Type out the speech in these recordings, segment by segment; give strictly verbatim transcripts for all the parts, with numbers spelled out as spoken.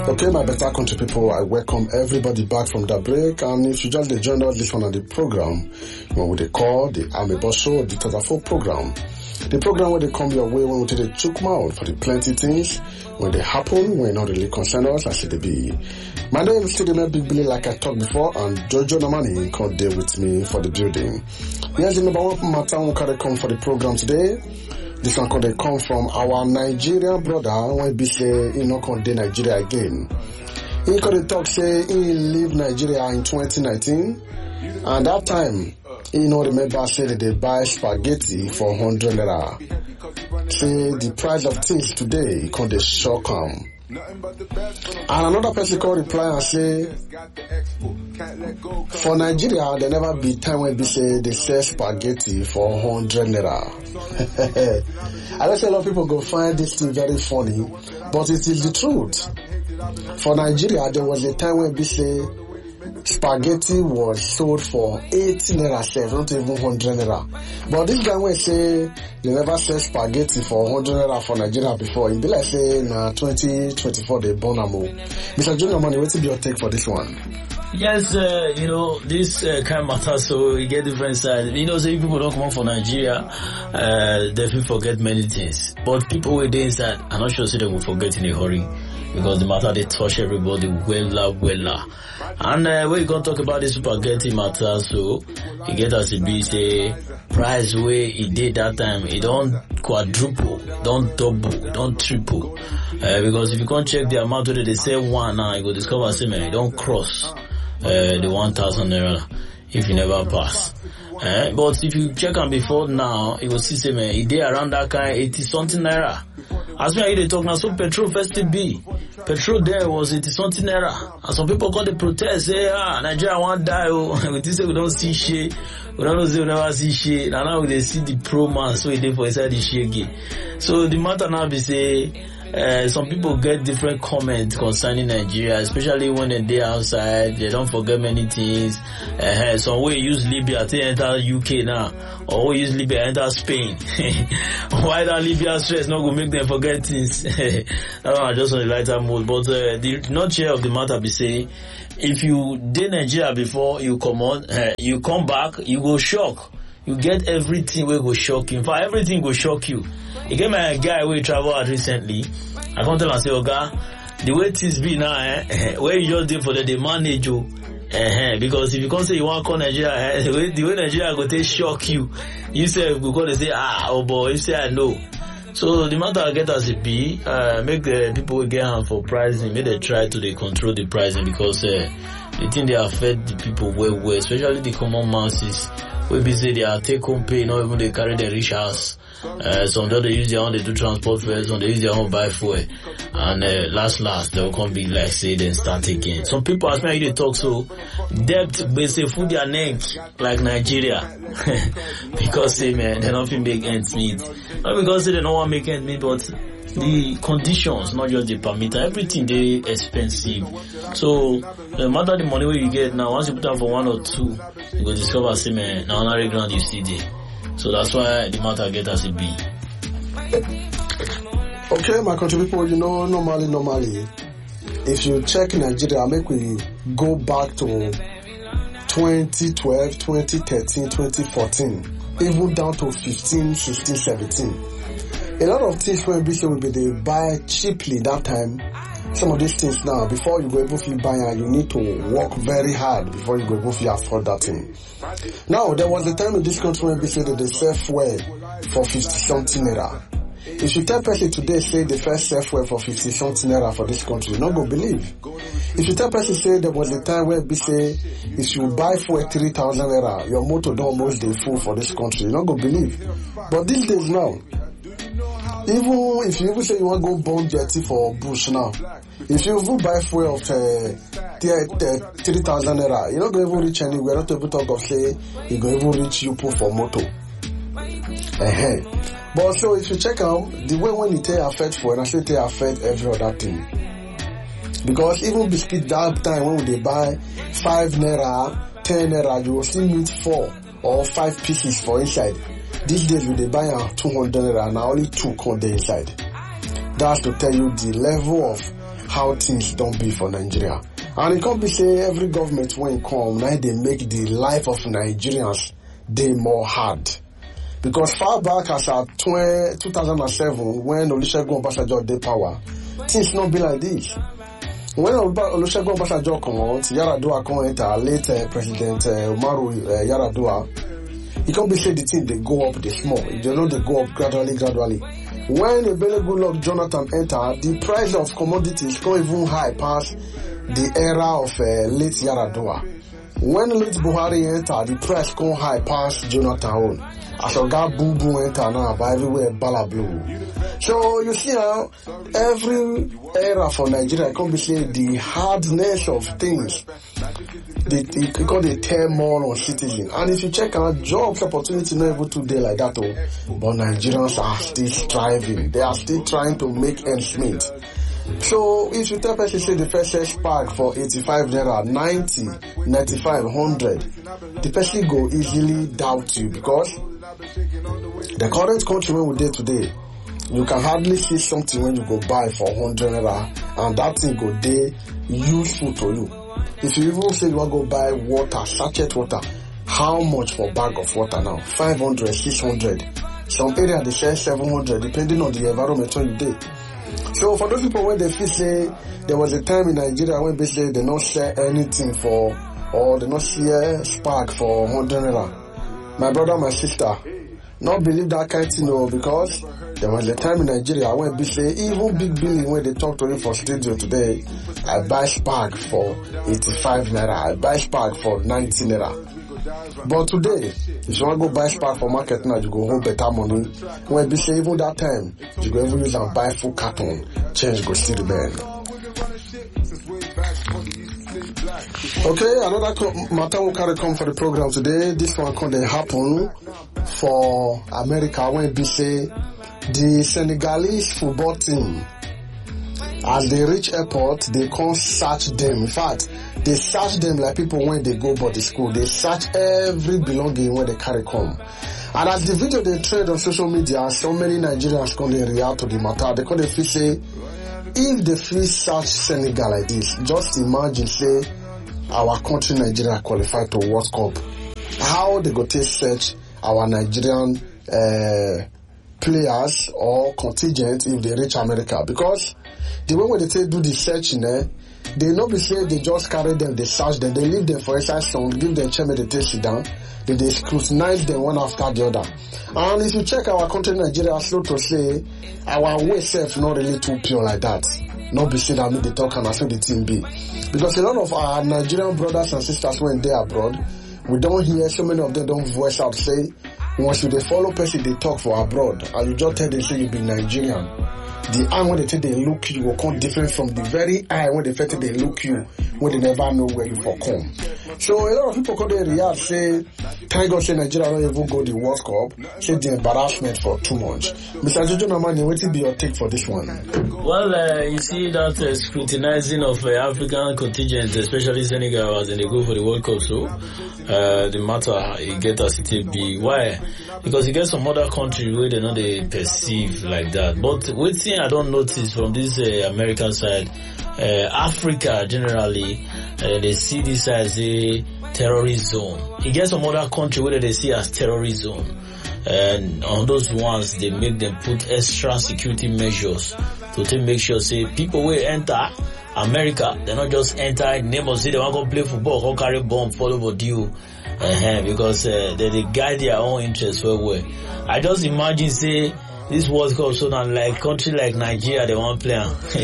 Okay, my better country people, I welcome everybody back from the break. And if you just joined us this one on the program, what would they call the Amebo Show, the Tazafo program? The program where they come your way when we take the chook mouth for the plenty things, when they happen, when not really concern us, as it be. My name is still the Big Billy, like I talked before, and Jojo Namani can't deal with me for the building. Here's the number one matter who can come for the program today. This one could come from our Nigerian brother when he say he not come to Nigeria again. He could talk say he leave Nigeria in twenty nineteen, and that time he no remember say that they buy spaghetti for one hundred naira. Say the price of things today he can't shock him. And another person called reply and say, for Nigeria, there never be time when they say they sell spaghetti for one hundred naira. I know say a lot of people go find this thing very funny, but it is the truth. For Nigeria, there was a time when they say spaghetti was sold for eighty naira, seven, not even one hundred naira. But this guy will say they never sell spaghetti for one hundred naira for Nigeria before. It be like say na twenty twenty-four they born am. Mister Junior Money, what will be your take for this one? Yes, uh, you know, this uh, kind of matter, so you get different sides. You know, say people don't come out for Nigeria, uh, they will forget many things. But people who are inside, I'm not sure say they will forget in a hurry. Because the matter, they touch everybody well, well. And uh, when you gonna talk about this spaghetti matter, so you get as it be, say, price where it did that time, it don't quadruple, don't double, don't triple. Uh, because if you can't check the amount where they say one now, you go discover, say, man, it don't cross uh, the one thousand naira if you never pass. Uh, but if you check on before now, you will see, say, man, it did around that kind of eighty something naira. As me, they talk now, so petrol first to be. Petrol there was eighty something naira. And some people call the protest, say, ah, Nigeria won't die, oh. We say we don't see shit. We don't say we never see shit. And now they see the pro man, so they for inside the shit again. So the matter now be say, Uh, some people get different comments concerning Nigeria, especially when they're outside. They don't forget many things. Uh, some way use Libya to enter U K now, or we use Libya enter Spain. Why that Libya stress not going to make them forget things? I just on the lighter mood. But uh, the nutshell of the matter be say, if you did Nigeria before you come on, uh, you come back, you go shock. You get everything will go shock you. In fact, everything will shock you. You get my guy who travel out recently. I come tell him, say, Oga, the way things be now, eh, where you just did for the, the manage you. Uh-huh, because if you can't say you want to call Nigeria, eh, the way, the way Nigeria go take shock you, you say, you go to say, ah, oh boy, you say, I know. So the matter I get as it be, uh, make the people get hand for pricing, make they try to they control the pricing because, uh, the thing they affect the people well, well, especially the common masses. We be say they are take home pay, not even they carry their rich house. Uh, some they use their own, they do transport fares, some they use their own buy fuel. And, uh, last, last, they'll come be like, say, then start again. Some people ask me how they talk, so, debt, they say, food their neck, like Nigeria. Because, say, man, they don't make ends meet. Not because say they don't want to make ends meet, but the conditions, not just the permitter, everything they expensive. So no matter the money where you get now, once you put down for one or two, you go discover say man, now another ground you see there. So that's why the matter get as it be. Okay, my country people, you know, normally, normally, if you check Nigeria, make we go back to twenty twelve, twenty thirteen, twenty fourteen, even down to fifteen, sixteen, seventeen. A lot of things when B C will be they buy cheaply that time. Some of these things now, before you go able to buy it, you need to work very hard before you go able to afford that thing. Now, there was a time in this country when B C that they sell fuel for fifty something naira. If you tell person today say the first sell fuel for fifty something naira for this country, you not go believe. If you tell person say there was a time where B say if you buy fuel three thousand naira, your motor don't almost dey full for this country, you not go believe. But these days now, even if you even say you want to go burn jetty for bush now, if you even buy fuel of uh, three thousand naira, you're not going to even reach anywhere. Not able to talk of say you're going to even reach you put for motor. Uh-huh. But so if you check out the way when it affect fuel, and I say it affect every other thing. Because even biscuit that time when they buy five naira, ten naira, you will still need four or five pieces for inside. These days when they buy a two hundred naira and only two come there inside. That's to tell you the level of how things don't be for Nigeria. And it can't be say every government when come, now they make the life of Nigerians they more hard. Because far back as at two thousand seven, when Olusegun Obasanjo dey power, things not be like this. When Olusegun Obasanjo come out, Yaradua come enter, later President uh, Umaru uh, Yaradua, it can't be say the thing they go up the small. You know they go up gradually, gradually. When Ebele Goodluck Jonathan enter, the price of commodities come even high past the era of uh, late Yaradua. When late Buhari enter, the price come high past Jonathan own. As a guy boo boo enter now, but everywhere balabu. So you see how every era for Nigeria can be say the hardness of things. They, they call the turmoil on citizens. And if you check out jobs opportunity not even today like that, oh, but Nigerians are still striving. They are still trying to make ends meet. So if you tell person say the first search pack for eighty-five naira, ninety, ninety-five, one hundred, the person go easily doubt you because the current country when we did today, you can hardly see something when you go buy for one hundred naira and that thing go dey useful to you. If you even say you want to go buy water, sachet water, how much for bag of water now? five hundred, six hundred. Some area they sell seven hundred depending on the environment when you did. So for those people when they feel say there was a time in Nigeria when basically they not sell anything for or they not share spark for one hundred naira. My brother, my sister, not believe that kind of thing no, because there was a time in Nigeria when basically even big billing when they talk to you for studio today, I buy spark for eighty-five naira, I buy spark for ninety naira. But today, if you want to go buy spark for market now, you go home better money. When be say even that time, you go even use and buy full carton, change go see the man. Okay, another co- matter will carry come for the program today. This one can happen for America when be say the Senegalese football team, as they reach airport, they can't search them. In fact, they search them like people when they go body school. They search every belonging when they carry come. And as the video they trade on social media, so many Nigerians come they react to the matter. They come they feel say, if they feel search Senegal like this, just imagine say our country Nigeria qualified to World Cup. How they go take search our Nigerian uh, players or contingent if they reach America? Because the way when they say do the searching, eh, they not be say they just carry them, they search them, they leave them for exercise song, give them chair, they take sit down, they, they scrutinize them one after the other. And if you check our country Nigeria, slow to say our way self not really too pure like that. Not be say that me they talk and I say the team be. Because a lot of our Nigerian brothers and sisters when they abroad, we don't hear so many of them don't voice out say once you they follow person they talk for abroad and you just tell them say you be Nigerian. The eye when they say they look you will come different from the very eye when they say they look you when they never know where you for come. So a lot of people come there react say thank God say Nigeria don't even go the World Cup, say the embarrassment for too much. Mister Jojo Namani, what will be your take for this one? Well, uh, you see that uh, scrutinizing of uh, African contingent, especially Senegal, as they go for the World Cup, so uh, the matter you get as it be. Why? Because you get some other countries where they know they perceive like that. But one thing I don't notice from this uh, American side, uh, Africa generally, uh, they see this as a terrorist zone. You get some other country where they see as terrorist zone. And on those ones, they make them put extra security measures to take make sure, say, people will enter America, they not just enter in the name of say they want to go play football, go carry bomb, follow what you, uh, because uh, they, they guide their own interests very well. I just imagine, say, this World Cup, so now like country like Nigeria, they want to play.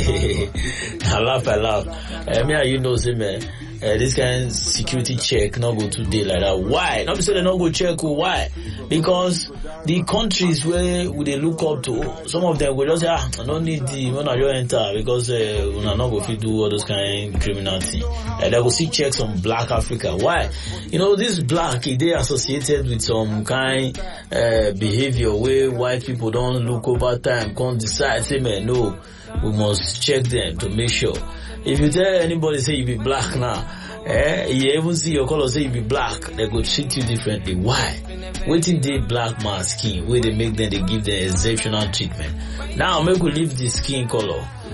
I laugh, I laugh. I mean, you know, say, man, uh, this kind of security check not go today like that. Why? Not say they not go check. Why? Because the countries where they look up to, some of them will just say, ah, I don't need the when I just enter because uh, when I not go fit do all those kind of criminality. Uh, they will see checks on Black Africa. Why? You know, this black, they associated with some kind uh, behavior where white people don't look over time, can't decide, say, man, no, we must check them to make sure. If you tell anybody say you be black now, eh, you even see your color say you be black, they go treat you differently. Why? Waiting the black man's skin, where they make them, they give them exceptional treatment. Now, make we leave the skin color.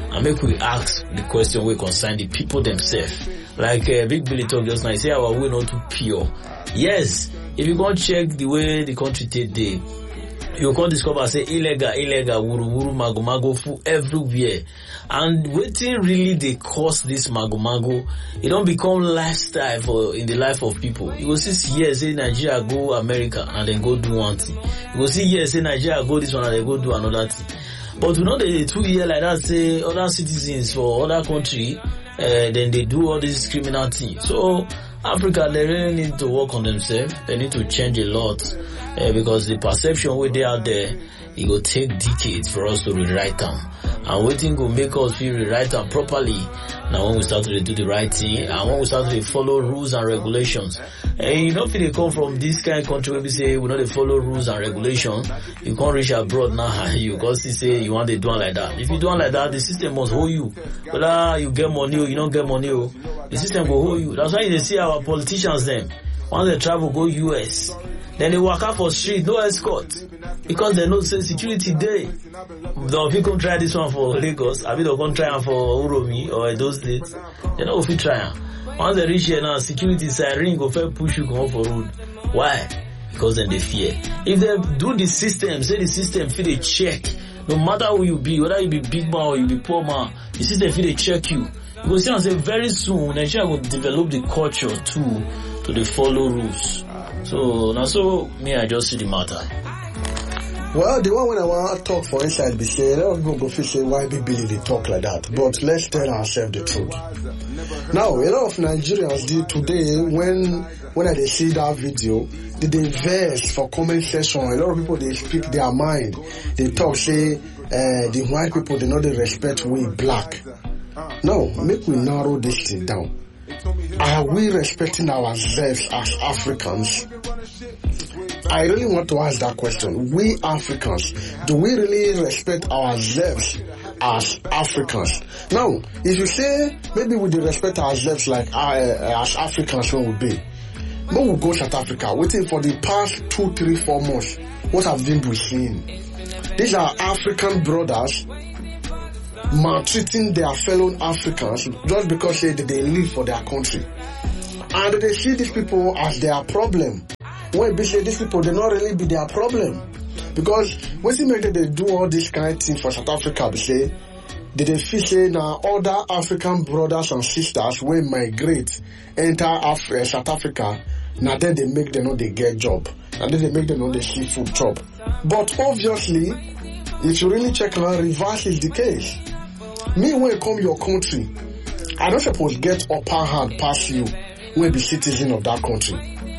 and make we ask the question we concern the people themselves. Like uh, Big Billy talk just now, he say our way not too pure. Yes, if you go check the way the country today, you can discover say illegal, illegal, wuru wuru, mago mago, full everywhere. And waiting really they cause this mago mago, it don't become lifestyle for in the life of people. You will see yes, say Nigeria go America and then go do one thing. You will see yes, say Nigeria go this one and then go do another thing. But we know they two year like that say other citizens for other country, uh, then they do all this criminal thing. So Africa, they really need to work on themselves. They need to change a lot uh, because the perception way they out there, it will take decades for us to rewrite them. And waiting will make us feel rewrite them properly. Now when we start to do the right thing, and when we start to follow rules and regulations, and you don't feel they come from this kind of country where we say we know they follow rules and regulations, you can't reach abroad now, you because they say you want to do it like that. If you do it like that, the system must hold you. Whether you get money or you don't get money, the system will hold you. That's why you see our politicians them. Once they travel, go U S. Then they walk out for street, no escort. Because they know say security day. If you can try this one for Lagos, I mean they can try for Uromi or those states, they know if you try. Once they reach here now, security side ring go fair push you come for road. Why? Because then they fear. If they do the system, say the system feel they check. No matter who you be, whether you be big man or you be poor man, the system feel they check you. You will see and say very soon Nigeria will develop the culture too to the follow rules. So now so me I just see the matter. Well, the one when I want to talk for inside be say, let us go go fish say why be Billy they talk like that. But let's tell ourselves the truth. Now, a lot of Nigerians did today when when they see that video, did they verse for comment section. A lot of people they speak their mind. They talk say uh, the white people they know they respect we black. Now, make we narrow this thing down. Are we respecting ourselves as Africans? I really want to ask that question. We Africans, do we really respect ourselves as Africans? Now, if you say maybe we do respect ourselves like uh, as Africans when we be, but we go South Africa, waiting for the past two, three, four months, what have been we seen? These are African brothers maltreating their fellow Africans just because they, they live for their country. And they see these people as their problem. When they say these people, they not really be their problem. Because when they make they do all this kind of thing for South Africa, they say, they, they feel say now other African brothers and sisters will migrate, enter Af- uh, South Africa, now then they make them know they get job. And then they make them know they see food job. But obviously, if you really check now, reverse is the case. Me, when you come your country, I don't suppose get upper hand past you when be citizen of that country.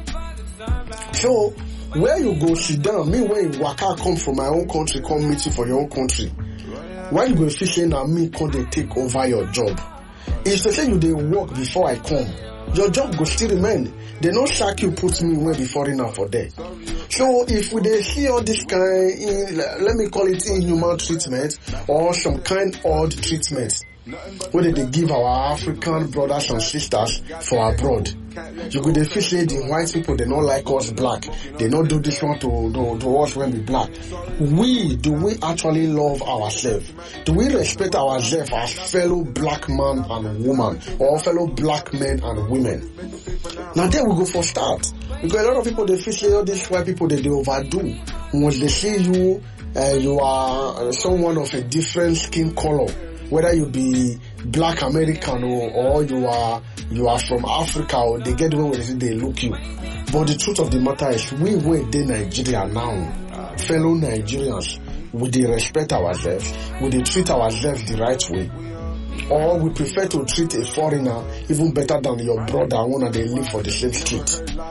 So, where you go sit down, me when you waka come from my own country, come meet you for your own country. Why you go fishing and me come they take over your job? If they say you they work before I come, your job go still remain. They no sack you put me where before enough for there. So if we they see all this kind, in, let me call it inhuman treatment or some kind odd treatment, whether they give our African brothers and sisters for abroad. You could feel say the white people they don't like us black. They don't do this one to, to, to us when we black. We do we actually love ourselves? Do we respect ourselves as fellow black man and woman or fellow black men and women? Now there we go for start. Because a lot of people they feel say all these white people they, they overdo. Once they see you, uh, you are someone of a different skin color. Whether you be black American or, or you are you are from Africa or they get the way they, they look you. But the truth of the matter is we were in Nigeria now, fellow Nigerians, would they respect ourselves? Would they treat ourselves the right way? Or we prefer to treat a foreigner even better than your brother one and they live for the same street?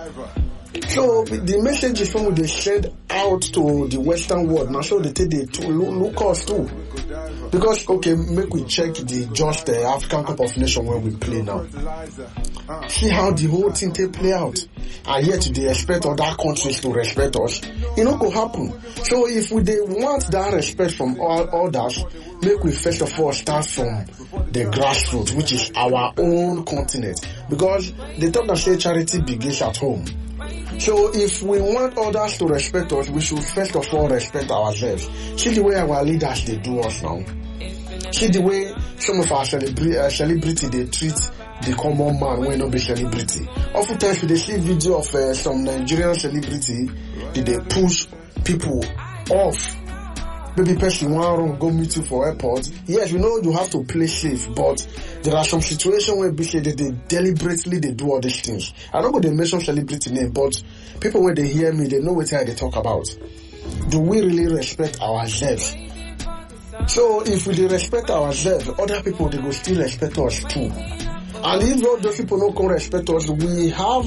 So the message is when they send out to the Western world. Now so they take the to look us too. Because, okay, make we check the just the uh, African Cup of Nations when we play now. See how the whole thing take play out. And yet they expect other countries to respect us. It not go happen. So if we they want that respect from all others, make we first of all start from the grassroots, which is our own continent. Because they talk that say charity begins at home. So if we want others to respect us, we should first of all respect ourselves. See the way our leaders they do us now. See the way some of our celebra- uh, celebrity they treat the common man when not be celebrity. Oftentimes we see video of uh, some Nigerian celebrity that they push people off. Maybe person one wrong go meet you for airport. Yes, we know you have to play safe, but there are some situations where they say that they deliberately they do all these things. I don't go to mention celebrity name, but people when they hear me, they know what they talk about. Do we really respect ourselves? So if we respect ourselves, other people they go still respect us too. And if all those people don't come respect us, we have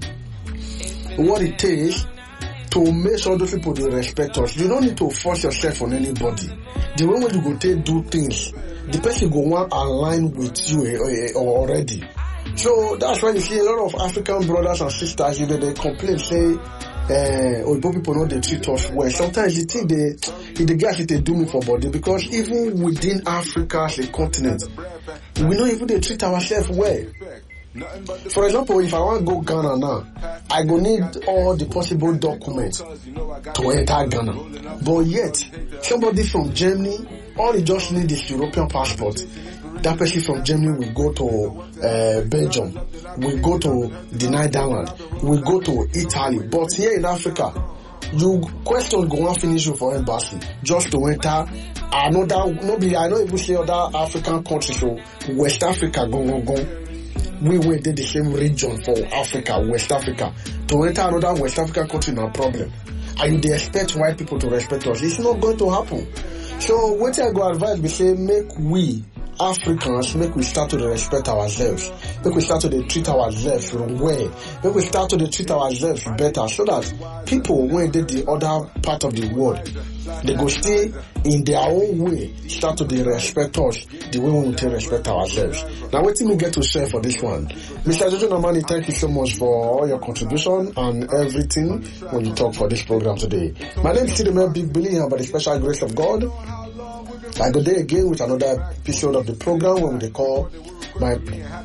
what it takes to make sure those people they respect us. You don't need to force yourself on anybody. The way when you go take do things, the person go want align with you uh, uh, already. So that's why you see a lot of African brothers and sisters, you know, they complain, say, uh, oh, people know they treat us well. Sometimes you think they, the guys they do me for body, because even within Africa as a continent, we know even they treat ourselves well. For example, if I want to go Ghana now, I go need all the possible documents to enter Ghana. But yet, somebody from Germany, all he just need is European passport. That person from Germany will go to uh, Belgium, will go to the Netherlands, will go to Italy. But here in Africa, you question go and finish you for embassy just to enter another. Nobody, I know even say other African countries, so West Africa go go go. We were in the same region for Africa, West Africa. To enter another West African country, no problem. And they expect white people to respect us. It's not going to happen. So what I go advise, we say, make we Africans, make we start to respect ourselves. Make we start to treat ourselves well. Make we start to treat ourselves better, so that people, when they the other part of the world, they go stay in their own way, start to respect us the way we will respect ourselves. Now, what do we get to share for this one? Mister Jojo Namani, thank you so much for all your contribution and everything when you talk for this program today. My name is Tidemel Big Billy, and by the special grace of God, I go there again with another episode of the program when they call my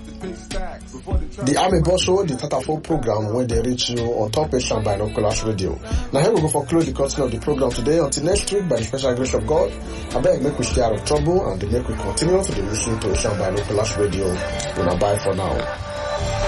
the Army Boss Show, the Tatafo program, when they reach you on Top Asian Binoculars Radio. Now here we go for close the continue of the program today. Until next week, by the special grace of God, I beg make we stay out of trouble and make we continue to listen to Asian Binoculars Radio. We'll bye for now.